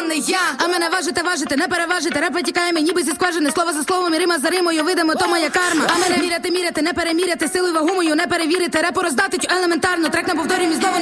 не я. А мене важити, не переважити. Реп витікає мені ніби зі скважини. Слово за словом і рима за римою. Видимо, то моя карма. А мене міряти, не переміряти. Силу і вагу мою не перевірити. Репу роздати елементарно. Трек на повторі мій знову